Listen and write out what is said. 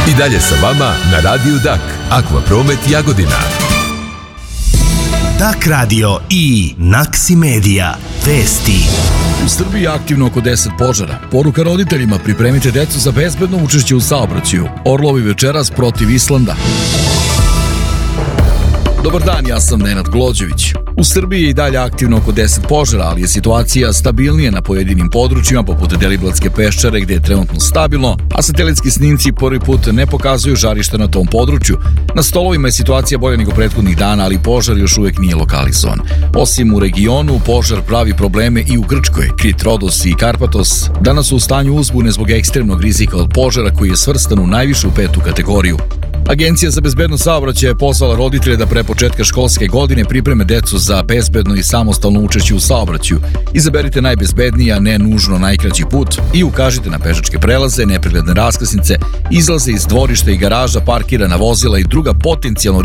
I dalje sa vama na Radiju Dak, Akvapromet Jagodina. Dak radio i Naksi Medija. Vesti. U Srbiji je aktivno oko 10 požara. Poruka roditeljima: pripremite decu za bezbedno učešće u saobraćaju. Orlovi večeras protiv Islanda. Dobar dan, ja sam Nenad Glođević. U Srbiji je i dalje aktivno oko 10 požara, ali je situacija stabilnija na pojedinim područjima, poput Deliblatske peščare gdje je trenutno stabilno, a satelitski snimci prvi put ne pokazuju žarišta na tom području. Na stolovima je situacija bolja nego prethodnih dana, ali požar još uvijek nije lokalizovan. Osim u regionu, požar pravi probleme i u Grčkoj. Krit, Rodos i Karpatos danas su u stanju uzbune zbog ekstremnog rizika od požara koji je svrstan u najvišu 5. kategoriju. Agencija za bezbednost saobraćaja je pozvala roditelje da pre početka školske godine pripreme decu za bezbedno i samostalno učešće u saobraćaju. Izaberite najbezbedniji, a ne nužno najkraći put i ukažite na pešačke prelaze, nepregledne raskrsnice, izlaze iz dvorišta i garaža, parkirana vozila i druga potencijalno